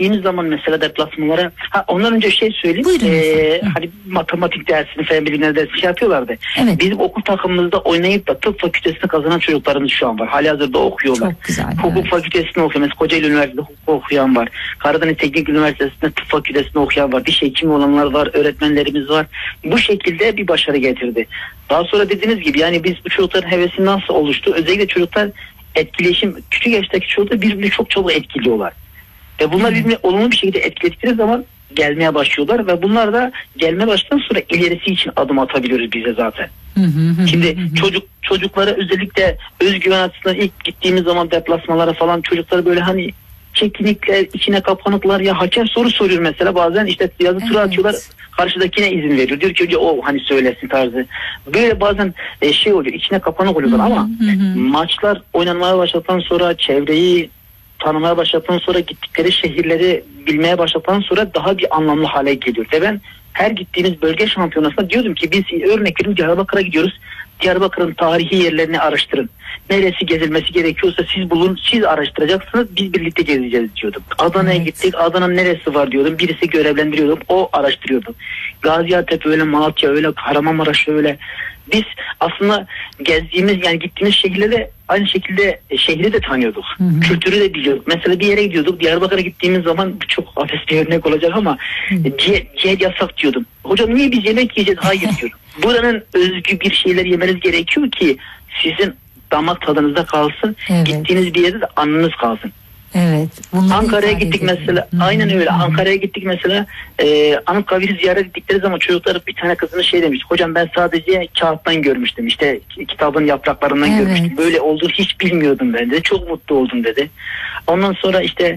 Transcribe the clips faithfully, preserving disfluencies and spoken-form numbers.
gittiğimiz zaman mesela deplasmanlara, ha ondan önce şey söyleyeyim. Ee, hani matematik dersini fen bilimleri dersini şey yapıyorlardı. Evet. Bizim okul takımımızda oynayıp da tıp fakültesini kazanan çocuklarımız şu an var. Halihazırda okuyorlar. Çok güzel. Hukuk evet. fakültesini okuyor. Mesela Kocaeli Üniversitesi'nde hukuk okuyan var. Karadeniz Teknik Üniversitesi'nde tıp fakültesini okuyan var. Diş hekimi olanlar var. Öğretmenlerimiz var. Bu şekilde bir başarı getirdi. Daha sonra dediğiniz gibi yani biz bu çocukların hevesi nasıl oluştu? Özellikle çocuklar etkileşim, küçük yaştaki çocuklar birbirini çok çabuk etkiliyorlar. Ve bunlar birbirini olumlu bir şekilde etkiledikleri zaman gelmeye başlıyorlar ve bunlar da gelmeye başladıktan sonra ilerisi için adım atabiliyoruz bize zaten. Şimdi çocuk çocuklara özellikle özgüven açısından ilk gittiğimiz zaman deplasmalara falan çocukları böyle hani çekinikler, içine kapanıklar, ya hakem soru soruyor mesela bazen işte yazı tura evet. atıyorlar, karşıdakine izin veriyor. Diyor ki o hani söylesin tarzı. Böyle bazen e, şey oluyor, içine kapanık oluyorlar ama hı hı. maçlar oynanmaya başladıktan sonra çevreyi tanımaya başladıktan sonra gittikleri şehirleri bilmeye başladıktan sonra daha bir anlamlı hale geliyor. Ve ben her gittiğimiz bölge şampiyonasında diyordum ki biz örnek veriyorum Diyarbakır'a gidiyoruz. Diyarbakır'ın tarihi yerlerini araştırın. Neresi gezilmesi gerekiyorsa siz bulun, siz araştıracaksınız, biz birlikte gezeceğiz diyordum. Adana'ya evet. gittik, Adana'nın neresi var diyordum. Birisi görevlendiriyordum, o araştırıyordu. Gaziantep öyle, Malatya öyle, Kahramanmaraş öyle. Biz aslında gezdiğimiz yani gittiğimiz şehirleri aynı şekilde şehri de tanıyorduk. Hı hı. Kültürü de biliyorduk. Mesela bir yere gidiyorduk. Diyarbakır'a gittiğimiz zaman çok hafif bir örnek olacak ama ciğer, ciğer yasak diyordum. Hocam niye biz yemek yiyeceğiz? Hayır diyorum. Buranın özgü bir şeyler yemeniz gerekiyor ki sizin damak tadınızda kalsın. Evet. Gittiğiniz bir yerde de anınız kalsın. Evet. Ankara'ya gittik mesela. Hı-hı. Aynen öyle. Hı-hı. Ankara'ya gittik mesela. E, Anıtkabir'i ziyaret ettikleri zaman çocuklar bir tane kızını şey demiş. Hocam ben sadece kağıttan görmüştüm. İşte kitabın yapraklarından evet. görmüştüm. Böyle olduğunu hiç bilmiyordum ben de. Çok mutlu oldum dedi. Ondan sonra işte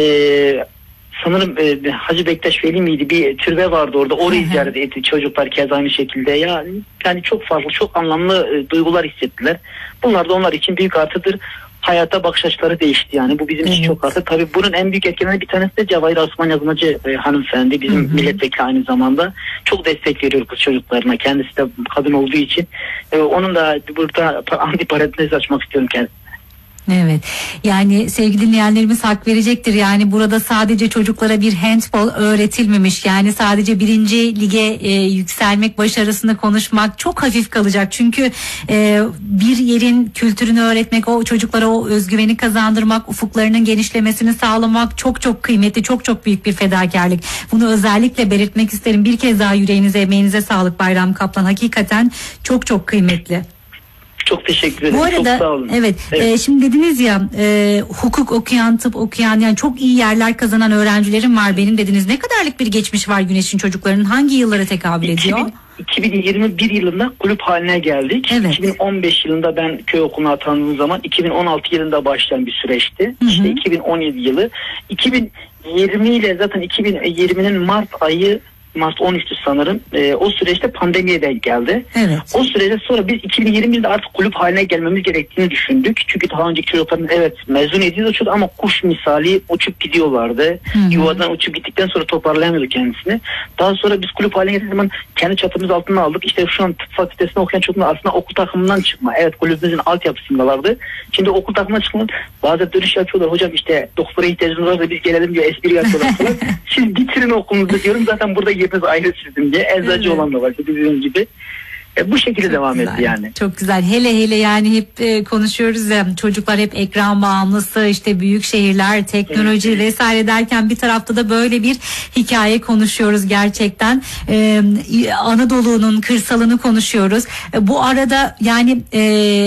eee sanırım e, Hacı Bektaş Veli miydi? Bir türbe vardı orada. Orayı ziyaret etti çocuklar kez aynı şekilde. Ya yani çok farklı, çok anlamlı e, duygular hissettiler. Bunlar da onlar için büyük artıdır. Hayata bakış açıları değişti yani. Bu bizim evet. için çok artı. Tabii bunun en büyük etkilerinden bir tanesi de Cevahir Osman Yazmacı e, hanımefendi. Bizim hı hı. milletvekili aynı zamanda. Çok destek veriyor kız çocuklarına. Kendisi de kadın olduğu için. E, onun da burada antiparantez açmak istiyorum kendisi. Evet, yani sevgili dinleyenlerimiz hak verecektir. Yani burada sadece çocuklara bir handball öğretilmemiş. Yani sadece birinci lige e, yükselmek, başarısını konuşmak çok hafif kalacak. Çünkü e, bir yerin kültürünü öğretmek, o çocuklara o özgüveni kazandırmak, ufuklarının genişlemesini sağlamak çok çok kıymetli, çok çok büyük bir fedakarlık. Bunu özellikle belirtmek isterim. Bir kez daha yüreğinize, emeğinize sağlık Bayram Kaplan. Hakikaten çok çok kıymetli. Çok teşekkür ederim. Bu arada, çok sağ olun. Evet, evet. E, şimdi dediniz ya e, hukuk okuyan, tıp okuyan, yani çok iyi yerler kazanan öğrencilerim var benim dediniz. Ne kadarlık bir geçmiş var Güneş'in çocuklarının? Hangi yıllara tekabül ediyor? iki bin yirmi bir yılında kulüp haline geldik. Evet. iki bin on beş yılında ben köy okuluna atandığım zaman iki bin on altı yılında başlayan bir süreçti. Hı hı. İşte iki bin on yedi yılı. iki bin yirmi ile zaten iki bin yirminin Mart ayı, Mart on üçtü sanırım. E, o süreçte pandemiye denk geldi. Evet. O süreçte sonra biz iki bin yirmide artık kulüp haline gelmemiz gerektiğini düşündük. Çünkü daha önceki çocukların evet mezun ediyordu ama kuş misali uçup gidiyorlardı. Hı-hı. Yuvadan uçup gittikten sonra toparlayamıyordu kendisini. Daha sonra biz kulüp haline geldiğimiz zaman kendi çatımız altına aldık. İşte şu an tıp fakültesinde okuyan çocuklar aslında okul takımından çıkma. Evet, kulübümüzün altyapısındalardı. Şimdi okul takımından çıkma. Bazen dönüş yapıyorlar. Hocam işte doktora ihtiyacımız var da biz gelelim diye espri yapıyorlar falan. Siz bitirin okulunuzu diyorum. Zaten burada yeriniz ayrı sizin diye. Eczacı evet. olan da var dediğim gibi. E, bu şekilde çok devam etti yani. Çok güzel. Hele hele yani hep e, konuşuyoruz ya, çocuklar hep ekran bağımlısı, işte büyük şehirler, teknoloji evet. vesaire derken bir tarafta da böyle bir hikaye konuşuyoruz gerçekten. E, Anadolu'nun kırsalını konuşuyoruz. E, bu arada yani e,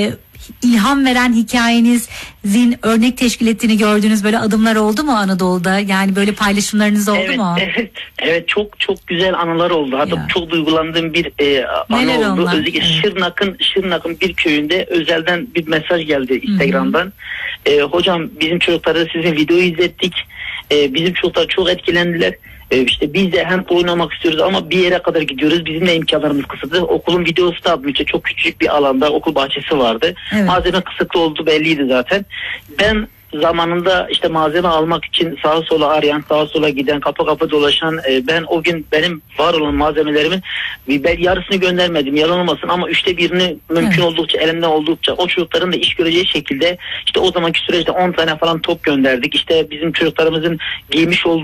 ilham veren hikayenizin örnek teşkil ettiğini gördüğünüz böyle adımlar oldu mu Anadolu'da? Yani böyle paylaşımlarınız oldu evet, mu? Evet, evet çok çok güzel anılar oldu. Hatta ya. çok duygulandığım bir e, anı Neler oldu. onlar? Özellikle evet. Şırnak'ın Şırnak'ın bir köyünde özelden bir mesaj geldi Instagram'dan. E, hocam bizim çocuklara sizin videoyu izlettik. E, bizim çocuklar çok etkilendiler. Ee, işte biz de hem oynamak istiyoruz ama bir yere kadar gidiyoruz. Bizim de imkanlarımız kısıtlı. Okulun videosu da işte çok küçük bir alanda okul bahçesi vardı. Evet. Malzeme kısıtlı olduğu belliydi zaten. Ben zamanında işte malzeme almak için sağa sola arayan, sağa sola giden, kapı kapı dolaşan, e, ben o gün benim var olan malzemelerimin ben yarısını göndermedim, yalan olmasın ama üçte birini mümkün evet. oldukça, elimden oldukça o çocukların da iş göreceği şekilde işte o zamanki süreçte on tane falan top gönderdik. İşte bizim çocuklarımızın giymiş olduğu